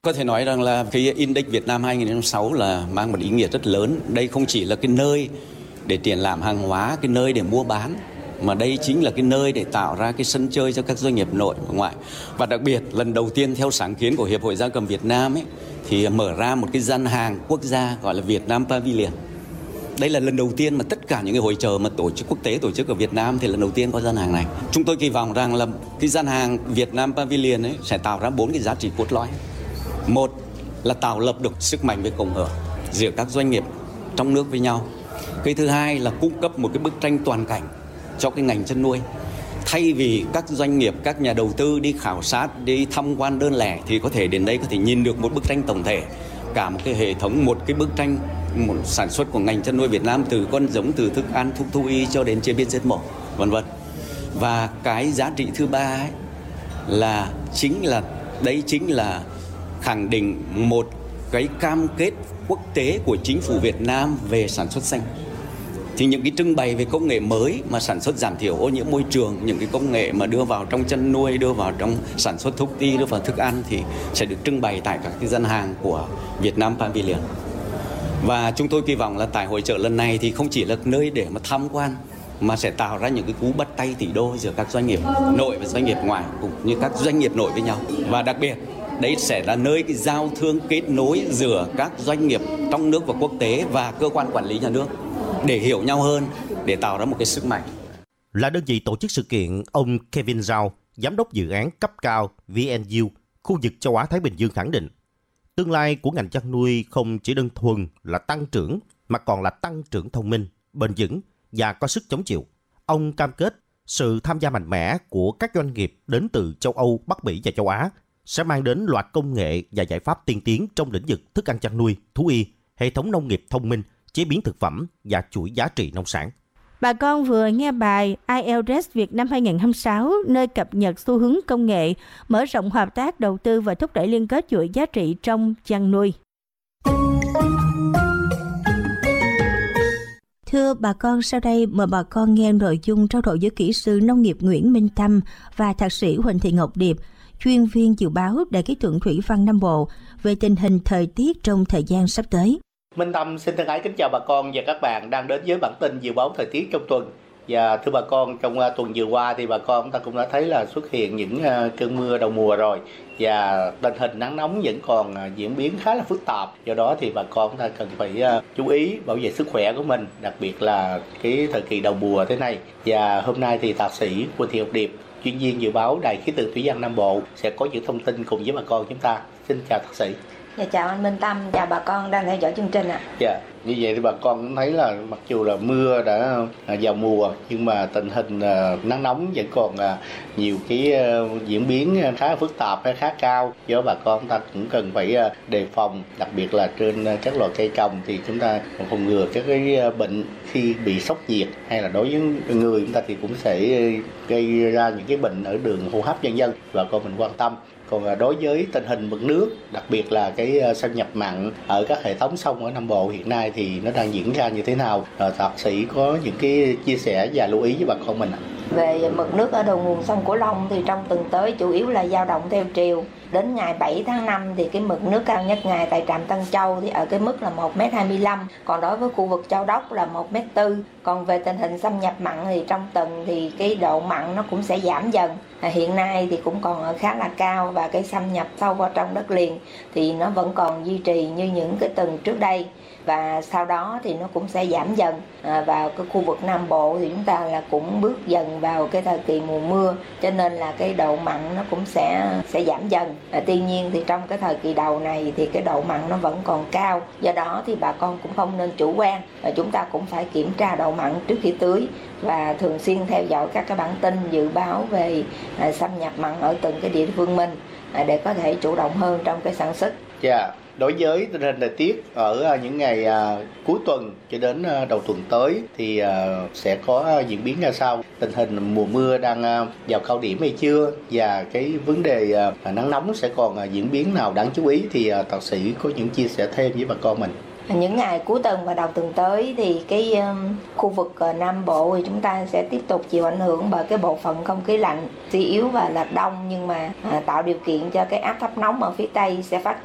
Có thể nói rằng là cái Index Việt Nam 2006 là mang một ý nghĩa rất lớn. Đây không chỉ là cái nơi để triển lãm hàng hóa, cái nơi để mua bán, mà đây chính là cái nơi để tạo ra cái sân chơi cho các doanh nghiệp nội và ngoại. Và đặc biệt lần đầu tiên theo sáng kiến của Hiệp hội Gia cầm Việt Nam ấy, thì mở ra một cái gian hàng quốc gia gọi là Việt Nam Pavilion. Đây là lần đầu tiên mà tất cả những cái hội chợ mà tổ chức quốc tế tổ chức ở Việt Nam thì lần đầu tiên có gian hàng này. Chúng tôi kỳ vọng rằng là cái gian hàng Việt Nam Pavilion ấy sẽ tạo ra 4 cái giá trị cốt lõi. Một là tạo lập được sức mạnh về cộng hưởng giữa các doanh nghiệp trong nước với nhau. Cái thứ hai là cung cấp một cái bức tranh toàn cảnh cho cái ngành chăn nuôi. Thay vì các doanh nghiệp, các nhà đầu tư đi khảo sát, đi tham quan đơn lẻ thì có thể đến đây có thể nhìn được một bức tranh tổng thể, cả một cái hệ thống, một cái bức tranh một sản xuất của ngành chăn nuôi Việt Nam, từ con giống, từ thức ăn, thuốc thú y cho đến chế biến giết mổ, vân vân. Và cái giá trị thứ ba ấy là chính là khẳng định một cái cam kết quốc tế của chính phủ Việt Nam về sản xuất xanh. Thì những cái trưng bày về công nghệ mới mà sản xuất giảm thiểu ô nhiễm môi trường, những cái công nghệ mà đưa vào trong chăn nuôi, đưa vào trong sản xuất thuốc y, đưa vào thức ăn thì sẽ được trưng bày tại các cái gian hàng của Việt Nam Pavilion. Và chúng tôi kỳ vọng là tại hội chợ lần này thì không chỉ là nơi để mà tham quan, mà sẽ tạo ra những cái cú bắt tay tỷ đô giữa các doanh nghiệp nội và doanh nghiệp ngoại, cũng như các doanh nghiệp nội với nhau. Và đặc biệt đấy sẽ là nơi cái giao thương kết nối giữa các doanh nghiệp trong nước và quốc tế và cơ quan quản lý nhà nước để hiểu nhau hơn, để tạo ra một cái sức mạnh. Là đơn vị tổ chức sự kiện, ông Kevin Zhao, giám đốc dự án cấp cao VNU, khu vực châu Á-Thái Bình Dương khẳng định, tương lai của ngành chăn nuôi không chỉ đơn thuần là tăng trưởng, mà còn là tăng trưởng thông minh, bền vững và có sức chống chịu. Ông cam kết sự tham gia mạnh mẽ của các doanh nghiệp đến từ châu Âu, Bắc Mỹ và châu Á sẽ mang đến loạt công nghệ và giải pháp tiên tiến trong lĩnh vực thức ăn chăn nuôi, thú y, hệ thống nông nghiệp thông minh, chế biến thực phẩm và chuỗi giá trị nông sản. Bà con vừa nghe bài IELTS Việt Nam 2026, nơi cập nhật xu hướng công nghệ, mở rộng hợp tác đầu tư và thúc đẩy liên kết chuỗi giá trị trong chăn nuôi. Thưa bà con, sau đây mời bà con nghe nội dung trao đổi với kỹ sư nông nghiệp Nguyễn Minh Tâm và thạc sĩ Huỳnh Thị Ngọc Điệp, chuyên viên dự báo Đài khí tượng thủy văn Nam Bộ về tình hình thời tiết trong thời gian sắp tới. Minh Tâm xin thân ái kính chào bà con và các bạn đang đến với bản tin dự báo thời tiết trong tuần. Và thưa bà con, trong tuần vừa qua thì bà con ta cũng đã thấy là xuất hiện những cơn mưa đầu mùa rồi, và tình hình nắng nóng vẫn còn diễn biến khá là phức tạp. Do đó thì bà con ta cần phải chú ý bảo vệ sức khỏe của mình, đặc biệt là cái thời kỳ đầu mùa thế này. Và hôm nay thì thạc sĩ Huỳnh Thị Ngọc Điệp, chuyên viên dự báo Đài khí tượng thủy văn Nam Bộ sẽ có những thông tin cùng với bà con chúng ta. Xin chào thạc sĩ. Dạ, chào anh Minh Tâm, chào bà con đang theo dõi chương trình ạ. Dạ, như vậy thì bà con cũng thấy là mặc dù là mưa đã vào mùa, nhưng mà tình hình nắng nóng vẫn còn nhiều cái diễn biến khá phức tạp, khá cao. Do bà con ta cũng cần phải đề phòng, đặc biệt là trên các loại cây trồng thì chúng ta phòng ngừa các cái bệnh khi bị sốc nhiệt, hay là đối với người chúng ta thì cũng sẽ gây ra những cái bệnh ở đường hô hấp vân vân, bà con mình quan tâm. Còn đối với tình hình mực nước, đặc biệt là cái xâm nhập mặn ở các hệ thống sông ở Nam Bộ hiện nay thì nó đang diễn ra như thế nào? Thạc sĩ có những cái chia sẻ và lưu ý với bà con mình ạ. Về mực nước ở đầu nguồn sông Cửu Long thì trong tuần tới chủ yếu là dao động theo chiều. Đến ngày 7 tháng 5 thì cái mực nước cao nhất ngày tại trạm Tân Châu thì ở cái mức là 1m25, còn đối với khu vực Châu Đốc là 1m4. Còn về tình hình xâm nhập mặn thì trong tuần thì cái độ mặn nó cũng sẽ giảm dần. Hiện nay thì cũng còn ở khá là cao, và cái xâm nhập sâu vào trong đất liền thì nó vẫn còn duy trì như những cái tuần trước đây, và sau đó thì nó cũng sẽ giảm dần. Vào cái khu vực Nam Bộ thì chúng ta là cũng bước dần vào cái thời kỳ mùa mưa, cho nên là cái độ mặn nó cũng sẽ giảm dần. Tuy nhiên thì trong cái thời kỳ đầu này thì cái độ mặn nó vẫn còn cao, do đó thì bà con cũng không nên chủ quan. Chúng ta cũng phải kiểm tra độ mặn trước khi tưới và thường xuyên theo dõi các cái bản tin dự báo về xâm nhập mặn ở từng cái địa phương mình để có thể chủ động hơn trong cái sản xuất. Dạ. Đối với tình hình thời tiết ở những ngày cuối tuần cho đến đầu tuần tới thì sẽ có diễn biến ra sao? Tình hình mùa mưa đang vào cao điểm hay chưa? Và cái vấn đề nắng nóng sẽ còn diễn biến nào đáng chú ý thì thạc sĩ có những chia sẻ thêm với bà con mình. Những ngày cuối tuần và đầu tuần tới thì cái khu vực Nam Bộ thì chúng ta sẽ tiếp tục chịu ảnh hưởng bởi cái bộ phận không khí lạnh suy yếu và lạc đông, nhưng mà tạo điều kiện cho cái áp thấp nóng ở phía Tây sẽ phát triển